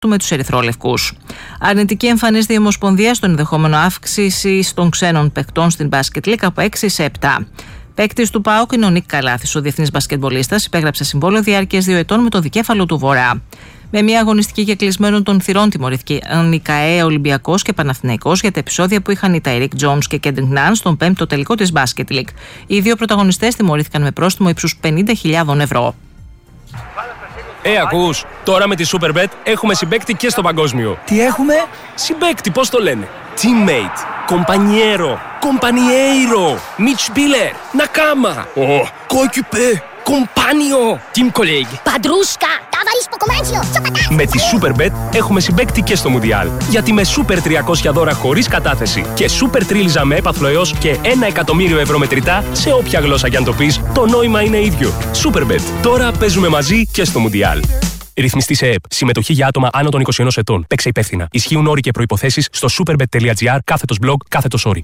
με τους ερυθρόλευκους. Αρνητική εμφανίζεται η Ομοσπονδία στον ενδεχόμενο αύξηση των ξένων παικτών στην Basket League από 6 σε 7. Παίκτης του ΠΑΟΚ είναι ο Νίκ Καλάθης, ο διεθνής μπασκετμπολίστας, υπέγραψε συμβόλαιο διάρκειας 2 ετών με το δικέφαλο του Βορρά. Με μια αγωνιστική και κλεισμένων των θυρών τιμωρήθηκαν η ΚΑΕ, Ολυμπιακός και Παναθηναϊκός για τα επεισόδια που είχαν οι Ταϊρίκ Τζόνς και Κέντρινγκ Ναν στον 5ο τελικό της Basket League. Οι δύο πρωταγωνιστές τιμωρήθηκαν με πρόστιμο ύψους 50.000 ευρώ. Ακούς, τώρα με τη Superbet έχουμε συμπαίκτη και στο παγκόσμιο. Τι έχουμε? Συμπαίκτη, πώς το λένε? Teammate, compañero, compañeiro, Mitspieler, Nakama, coéquipier, compagno, team colleague. Padrusca, ταβαρίσκο κομμάτσιο, Με τη Superbet έχουμε συμπαίκτη και στο Μουντιάλ. Γιατί με Super 300 δώρα χωρίς κατάθεση και Super Τρίλιζα με έπαθλο έως και 1 εκατομμύριο ευρώ μετρητά σε όποια γλώσσα κι αν το πεις, το νόημα είναι ίδιο. Superbet. Τώρα παίζουμε μαζί και στο Μουντιάλ. Ρυθμιστή σε ΕΕΠ. Συμμετοχή για άτομα άνω των 21 ετών. Παίξε υπεύθυνα. Ισχύουν όροι και προϋποθέσεις στο superbet.gr/blog/.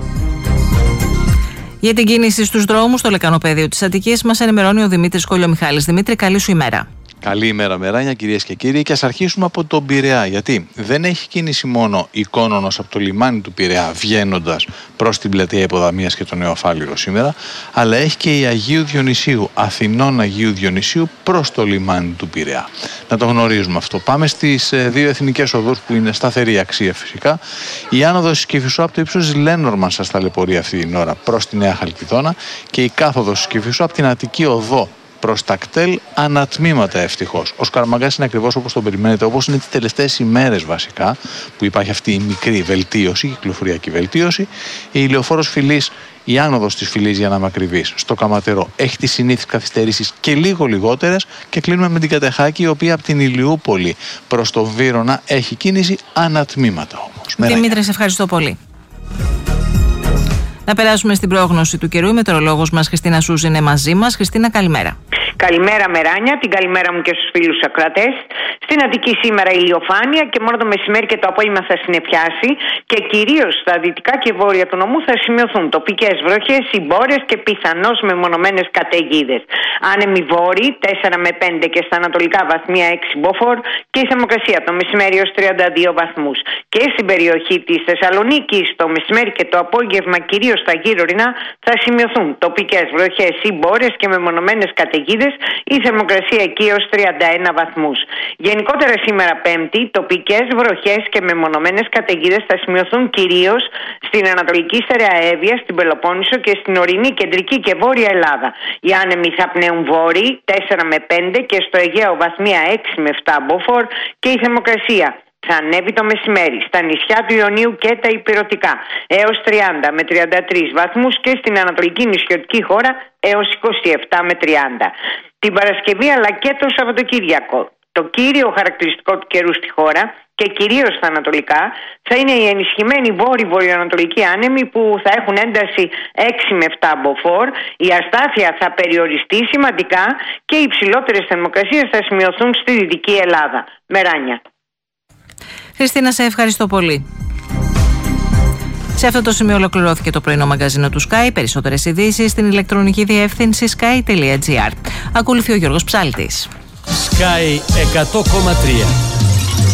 Για την κίνηση στους δρόμους στο λεκανοπέδιο της Αττικής μας ενημερώνει ο Δημήτρης Κολιομιχάλης. Δημήτρη, καλή σου ημέρα. Καλή ημέρα, Μεράνια, κυρίες και κύριοι. Και ας αρχίσουμε από τον Πειραιά. Γιατί δεν έχει κίνηση μόνο η Κόνονος από το λιμάνι του Πειραιά βγαίνοντας προς την πλατεία Υποδαμίας και το Νέο Φάληρο σήμερα, αλλά έχει και η Αγίου Διονυσίου, Αθηνών Αγίου Διονυσίου προς το λιμάνι του Πειραιά. Να το γνωρίζουμε αυτό. Πάμε στις δύο εθνικές οδούς που είναι σταθερή αξία φυσικά. Η άνοδος της Κηφισού από το ύψος της Λένορμαν σας ταλαιπωρεί αυτή την ώρα προς τη Νέα Χαλκιδόνα και η κάθοδος της Κηφισού από την Αττική Οδό προς τα κτέλ ανατμήματα ευτυχώς. Ο Σκαραμαγκάς είναι ακριβώς όπως τον περιμένετε, όπως είναι τις τελευταίες ημέρες βασικά, που υπάρχει αυτή η μικρή βελτίωση, κυκλοφοριακή βελτίωση. Η ηλιοφόρος Φυλής, η άνοδος της Φυλής για να είμαι ακριβής, στο Καματερό, έχει τις συνήθεις καθυστερήσεις και λίγο λιγότερες και κλείνουμε με την Κατεχάκη, η οποία από την Ηλιούπολη προς το Βύρωνα έχει κίνηση ανατμήματα όμως. Δημήτρη, σε ευχαριστώ πολύ. Να περάσουμε στην πρόγνωση του καιρού. Η μετεωρολόγος μας Χριστίνα Σούζη είναι μαζί μας. Χριστίνα, καλημέρα. Καλημέρα, Μεράνια, την καλημέρα μου και στους φίλους ακροατές. Στην Αττική σήμερα ηλιοφάνεια και μόνο το μεσημέρι και το απόγευμα θα συννεφιάσει και κυρίως στα δυτικά και βόρεια του νομού θα σημειωθούν τοπικές βροχές, συμπόρες και πιθανώς μεμονωμένες καταιγίδες. Άνεμοι βόρειοι 4 με 5 και στα ανατολικά βαθμία 6 μποφόρ και η θερμοκρασία το μεσημέρι ως 32 βαθμούς. Και στην περιοχή της Θεσσαλονίκης το μεσημέρι και το απόγευμα κυρίως στα γύρω Ρινά θα σημειωθούν τοπικές βροχές, συμπόρες και μεμονωμένες καταιγίδες. Η θερμοκρασία εκεί ως 31 βαθμούς. Γενικότερα σήμερα Πέμπτη, τοπικές βροχές και μεμονωμένες καταιγίδες θα σημειωθούν κυρίως στην Ανατολική Στερεαέβεια, στην Πελοπόννησο και στην ορεινή, κεντρική και βόρεια Ελλάδα. Οι άνεμοι θα πνέουν βόρειοι 4 με 5 και στο Αιγαίο βαθμία 6 με 7 μποφόρ και η θερμοκρασία θα ανέβει το μεσημέρι στα νησιά του Ιωνίου και τα ηπειρωτικά έως 30 με 33 βαθμούς και στην ανατολική νησιωτική χώρα έως 27 με 30. Την Παρασκευή αλλά και το Σαββατοκύριακο, το κύριο χαρακτηριστικό του καιρού στη χώρα και κυρίως στα ανατολικά θα είναι οι ενισχυμένοι βόρειο-βορειοανατολικοί άνεμοι που θα έχουν ένταση 6 με 7 μποφόρ. Η αστάθεια θα περιοριστεί σημαντικά και οι υψηλότερες θερμοκρασίες θα σημειωθούν στη Δυτική Ελλάδα. Μεράνια. Χριστίνα, σε ευχαριστώ πολύ. Σε αυτό το σημείο ολοκληρώθηκε το πρωινό μαγκαζίνο του Sky. Περισσότερες ειδήσεις στην ηλεκτρονική διεύθυνση sky.gr. Ακολουθεί ο Γιώργος Ψάλτης. Sky 100,3.